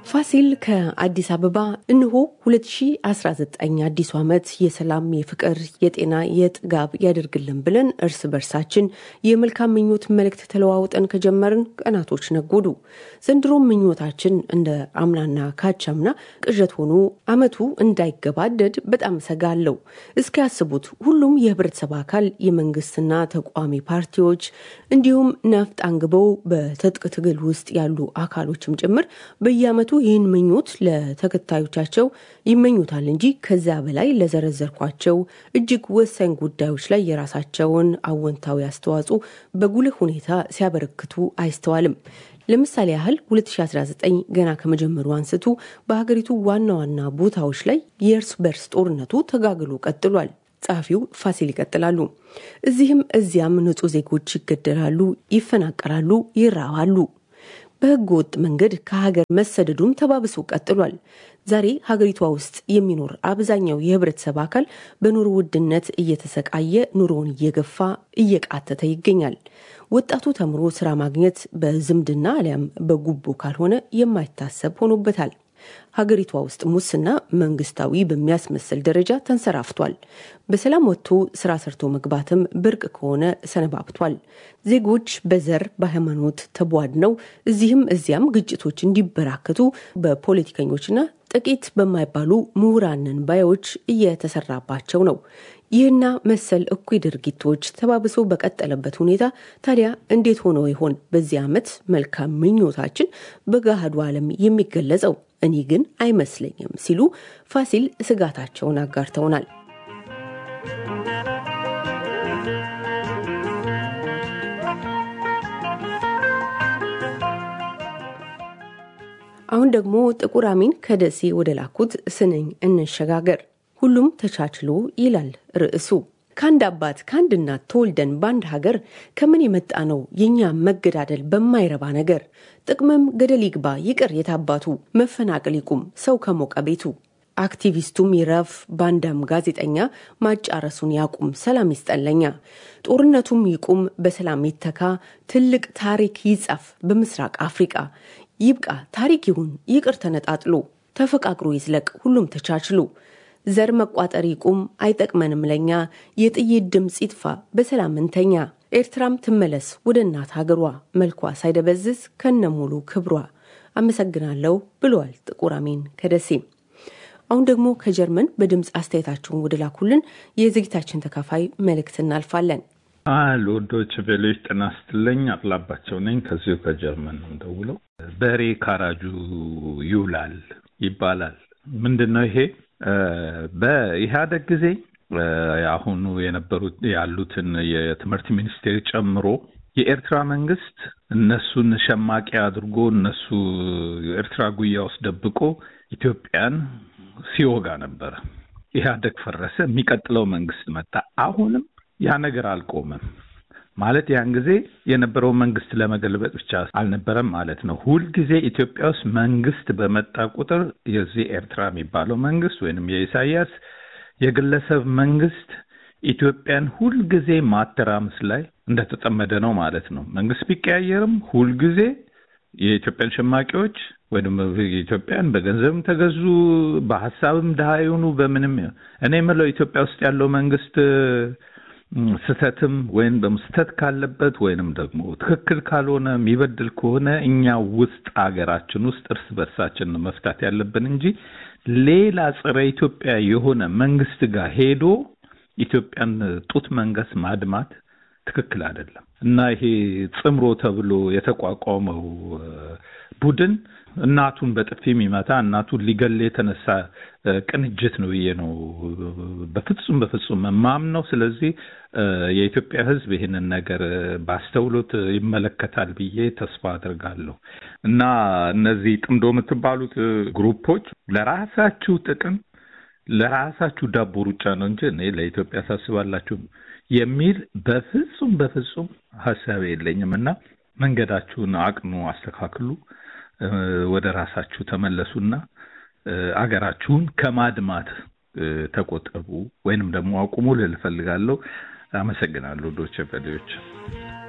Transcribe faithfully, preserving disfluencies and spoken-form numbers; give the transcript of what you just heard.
ፋሲል ከአዲስ አበባ እንሆ ሁለት ሺህ አስራ ዘጠኝ አዲሱ ዓመት የሰላም የፍቅር የጤና የጥጋብ ያደርግልን ብለን እርስ በርሳችን የመልካም ምኞት መልእክት ተለዋውጠን ከጀመርን ቀናቶች ነጎዱ። ዘንድሮ ምኞታችን እንደ አምናና ካቻምና ቅዠት ሆኖ ዓመቱ እንዳይገባደድ በጣም ሰጋለው። እስኪ ያስቡት ሁሉም የህብረተሰብ አካል የመንግስትና ተቋሚ ፓርቲዎች እንዲሁም ነፍጥ አንግበው በትጥቅ ትግል ውስጥ ያሉ አካሎችም ጭምር በየዓመቱ ይህን ምኞት ለተከታዮቻቸው ይመኙታል እንጂ ከዛ በላይ ለዘረዘርኳቸው እጅግ ወሳኝ ጉዳዮች ላይ የራሳቸውን አወንታዊ አስተዋጽኦ በጉልህ ሁኔታ ሲያበረክቱ አይስተዋልም። ለምሳሌ ያህል ሁለት ሺህ አስራ ዘጠኝ ገና ከመጀመሩ አንስቶ በሀገሪቱ ዋና ዋና ቦታዎች ላይ የእርስ በርስ ጦርነቱ ተጋግሎ ቀጥሏል። ጻፊው ፋሲል ይቀጥላሉ። እዚህም እዚያም ንጹህ ዜጎች ይገደላሉ፣ ይፈናቀላሉ፣ ይራባሉ። በህገ ወጥ መንገድ ከሀገር መሰደዱም ተባብሶ ቀጥሏል። ዛሬ ሀገሪቷ ውስጥ የሚኖር አብዛኛው የህብረተሰብ አካል በኑሮ ውድነት እየተሰቃየ ኑሮውን እየገፋ እየቃተተ ይገኛል። ወጣቱ ተምሮ ስራ ማግኘት በዝምድና አሊያም በጉቦ ካልሆነ የማይታሰብ ሆኖበታል። ሀገሪቷ ውስጥ ሙስና መንግስታዊ በሚያስመስል ደረጃ ተንሰራፍቷል። በሰላም ወጥቶ ስራ ሰርቶ መግባትም ብርቅ ከሆነ ሰነባብቷል። ዜጎች በዘር በሃይማኖት ተቧድነው እዚህም እዚያም ግጭቶች እንዲበራከቱ በፖለቲከኞችና ጥቂት በማይባሉ ምሁራንን ባዮች እየተሰራባቸው ነው። ይህና መሰል እኩይ ድርጊቶች ተባብሶ በቀጠለበት ሁኔታ ታዲያ እንዴት ሆኖ ይሆን በዚህ ዓመት መልካም ምኞታችን በገሃዱ ዓለም የሚገለጸው? እኔ ግን አይመስለኝም ሲሉ ፋሲል ስጋታቸውን አጋርተውናል። አሁን ደግሞ ጥቁር አሚን ከደሴ ወደ ላኩት ስንኝ እንሸጋገር። ሁሉም ተቻችሎ ይላል ርዕሱ። ከአንድ አባት ከአንድ እናት ተወልደን በአንድ ሀገር ከምን የመጣ ነው የኛ መገዳደል በማይረባ ነገር? ጥቅምም ገደል ይግባ ይቅር የታባቱ፣ መፈናቀል ይቁም ሰው ከሞቀ ቤቱ። አክቲቪስቱም ይረፍ ባንዳም ጋዜጠኛ፣ ማጫረሱን ያቁም ሰላም ይስጠለኛ። ጦርነቱም ይቁም በሰላም ይተካ፣ ትልቅ ታሪክ ይጻፍ በምስራቅ አፍሪካ። ይብቃ ታሪክ ይሁን ይቅር ተነጣጥሎ፣ ተፈቃቅሮ ይዝለቅ ሁሉም ተቻችሎ። ዘር መቋጠር ይቁም አይጠቅመንም ለኛ፣ የጥይት ድምጽ ይጥፋ በሰላም እንተኛ። ኤርትራም ትመለስ ወደ እናት ሀገሯ፣ መልኳ ሳይደበዝዝ ከነሙሉ ክብሯ። አመሰግናለሁ ብሏል ጥቁር አሚን ከደሴ። አሁን ደግሞ ከጀርመን በድምጽ አስተያየታቸውን ወደ ላኩልን የዝግታችን ተካፋይ መልእክት እናልፋለን። አሎ ዶች ቬሎች ተናስተለኝ አጥላባቸው ነኝ ከዚሁ ከጀርመን ነው ደውለው። በሬ ካራጁ ይውላል ይባላል። ምንድነው ይሄ? በኢህአደግ ጊዜ አሁን የነበሩት ያሉትን የትምህርት ሚኒስቴር ጨምሮ የኤርትራ መንግስት እነሱን ሸማቂ አድርጎ እነሱ የኤርትራ ጉያ ውስጥ ደብቆ ኢትዮጵያን ሲወጋ ነበር። ኢህአደግ ፈረሰ፣ የሚቀጥለው መንግስት መጣ። አሁንም ያ ነገር አልቆመም ማለት ያን ጊዜ የነበረው መንግስት ለመገልበጥ ብቻ አልነበረም ማለት ነው። ሁሉ ጊዜ ኢትዮጵያ ውስጥ መንግስት በመጣ ቁጥር የዚህ ኤርትራ የሚባለው መንግስት ወይንም የኢሳያስ የግለሰብ መንግስት ኢትዮጵያን ሁሉ ጊዜ ማተራመስ ላይ እንደተጠመደ ነው ማለት ነው። መንግስት ቢቀያየርም ሁሉ ጊዜ የኢትዮጵያን ሸማቂዎች ወይንም ኢትዮጵያን በገንዘብም ተገዙ በሐሳብም ደሃዩኑ በምንም እኔ የምለው ኢትዮጵያ ውስጥ ያለው መንግስት ስተትም ወይንም በመስተት ካለበት ወይንም ደግሞ ትክክል ካልሆነ የሚበድል ከሆነ እኛ ውስጥ አገራችን ውስጥ እርስ በርሳችን መፍታት ያለብን እንጂ ሌላ ጸረ ኢትዮጵያ የሆነ መንግስት ጋር ሄዶ ኢትዮጵያን ጡት መንገስ ማድማት ትክክል አይደለም እና ይሄ ጽምሮ ተብሎ የተቋቋመው ቡድን እናቱን በጥፊ የሚመታ እናቱን ሊገል የተነሳ ቅንጅት ነው ነው በፍጹም በፍጹም ማምነው። ስለዚህ የኢትዮጵያ ህዝብ ይሄንን ነገር ባስተውሎት ይመለከታል ብዬ ተስፋ አደርጋለሁ እና እነዚህ ጥምዶ የምትባሉት ግሩፖች ለራሳችሁ ጥቅም ለራሳችሁ ዳቦ ሩጫ ነው እንጂ እኔ ለኢትዮጵያ ሳስባላችሁ የሚል በፍጹም በፍጹም ሐሳብ የለኝምና መንገዳችሁን አቅኑ፣ አስተካክሉ፣ ወደ ራሳችሁ ተመለሱና አገራችሁን ከማድማት ተቆጠቡ ወይንም ደግሞ አቁሙ ልል ፈልጋለሁ። አመሰግናለሁ ዶቼ ቬለዎች።